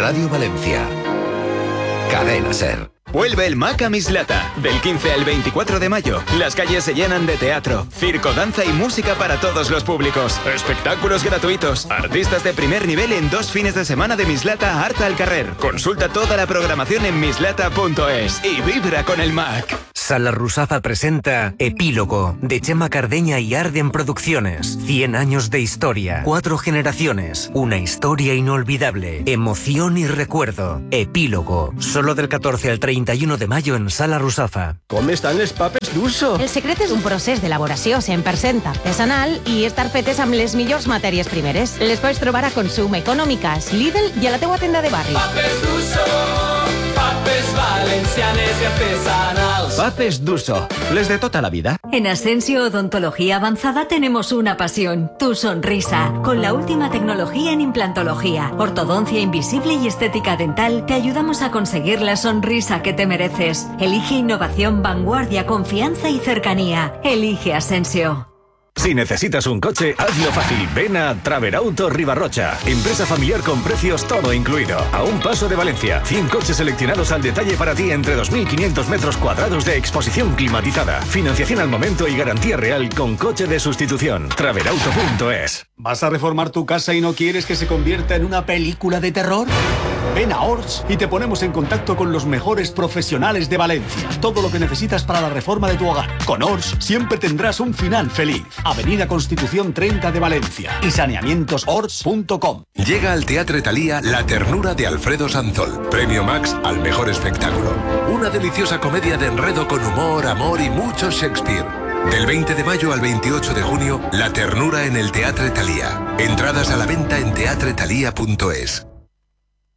Radio Valencia. Cadena Ser. Vuelve el MAC a Mislata. Del 15 al 24 de mayo, las calles se llenan de teatro, circo, danza y música para todos los públicos. Espectáculos gratuitos. Artistas de primer nivel en 2 fines de semana de Mislata a Arta al Carrer. Consulta toda la programación en mislata.es y vibra con el MAC. Sala Rusafa presenta Epílogo, de Chema Cardeña y Arden Producciones. 100 años de historia, 4 generaciones, una historia inolvidable, emoción y recuerdo. Epílogo, solo del 14 al 31 de mayo en Sala Rusafa. Com estan les papes d'uso? El secret és un procés d'elaboració 100% artesanal i estar fetes amb les millors matèries primeres. Les pots trobar a Consum, Econòmiques, Lidl i a la teua tenda de barri. Papes d'uso, papes valencianes y artesanals. Papes d'uso, les de tota la vida. En Asensio Odontología Avanzada tenemos una pasión, tu sonrisa. Con la última tecnología en implantología, ortodoncia invisible y estética dental, te ayudamos a conseguir la sonrisa que te mereces. Elige innovación, vanguardia, confianza y cercanía. Elige Asensio. Si necesitas un coche, hazlo fácil. Ven a Traverauto Ribarrocha. Empresa familiar con precios todo incluido. A un paso de Valencia. 100 coches seleccionados al detalle para ti entre 2.500 metros cuadrados de exposición climatizada. Financiación al momento y garantía real con coche de sustitución. Traverauto.es. ¿Vas a reformar tu casa y no quieres que se convierta en una película de terror? Ven a Ors y te ponemos en contacto con los mejores profesionales de Valencia. Todo lo que necesitas para la reforma de tu hogar. Con Ors siempre tendrás un final feliz. Avenida Constitución 30 de Valencia y saneamientosors.com. Llega al Teatre Thalía La ternura de Alfredo Sanzol. Premio Max al mejor espectáculo. Una deliciosa comedia de enredo con humor, amor y mucho Shakespeare. Del 20 de mayo al 28 de junio, La ternura en el Teatre Thalía. Entradas a la venta en teatrethalía.es.